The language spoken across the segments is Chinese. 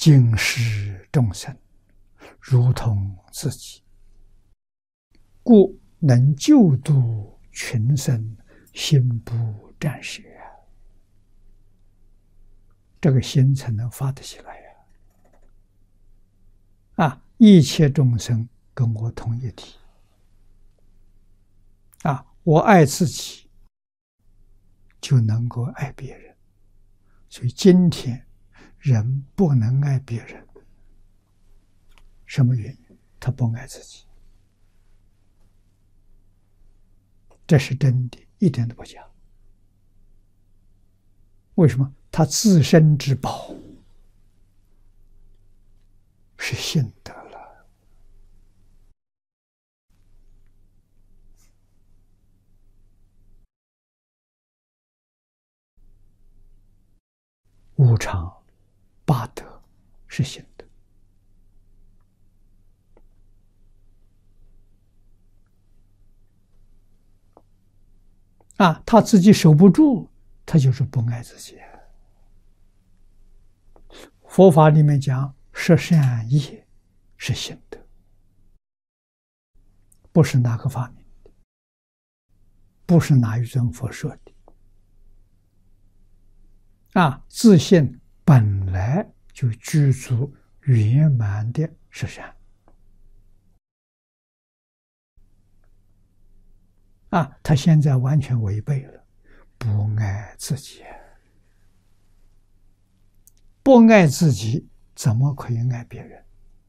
警示众生，如同自己，故能救度群生，心不暂舍。这个心才能发得起来呀！一切众生跟我同一体。我爱自己，就能够爱别人。所以今天人不能爱别人，什么原因？他不爱自己。这是真的，一点都不假。为什么？他自身之宝是信德了。无常、八德是信德。他自己守不住，他就是不爱自己。佛法里面讲，十善业是信德，不是哪个发明的，不是哪一尊佛说的。自信本来就具足圆满的十善。他现在完全违背了，不爱自己。不爱自己，怎么可以爱别人？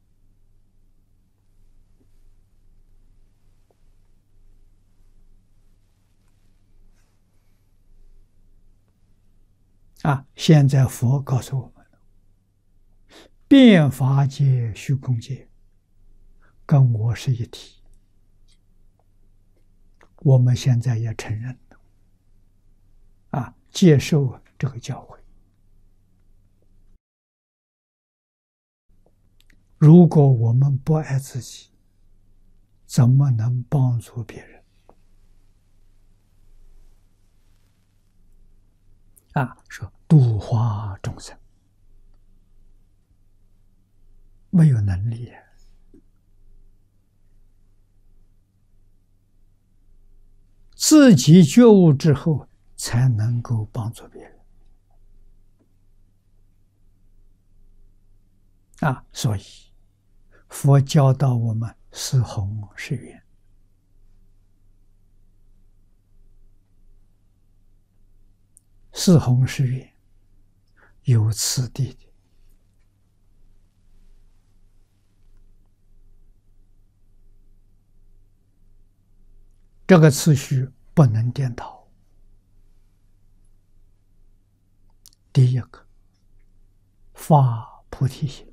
现在佛告诉我们，变法界、虚空界跟我是一体。我们现在也承认了，接受这个教诲。如果我们不爱自己，怎么能帮助别人？说度化众生，没有能力。自己觉悟之后，才能够帮助别人。所以佛教导我们四弘誓愿。四弘誓愿有次第的。这个次序不能颠倒。第一个，发菩提心。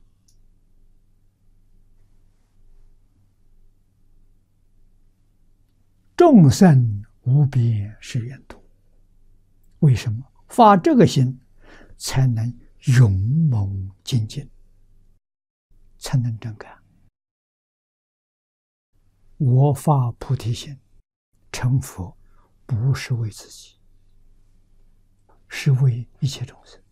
众生无边誓愿度。为什么？发这个心，才能勇猛精进，才能真干。我发菩提心，成佛不是为自己，是为一切众生。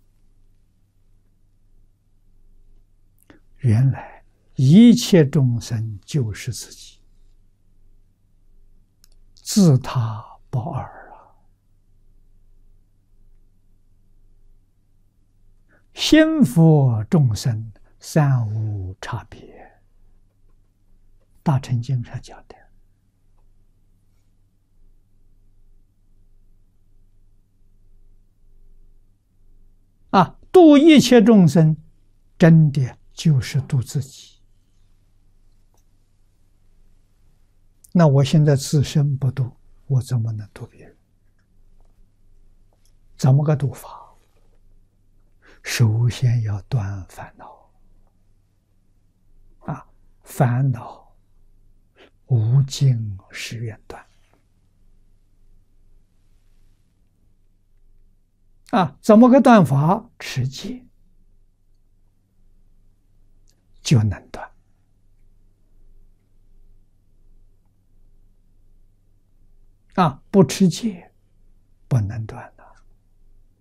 原来一切众生就是自己，自他不二。心佛众生三无差别，大乘经上讲的。度一切众生，真的就是度自己。那我现在自身不度，我怎么能度别人？怎么个度法？首先要断烦恼。烦恼无尽誓愿断。怎么个断法？持戒就能断。不持戒不能断。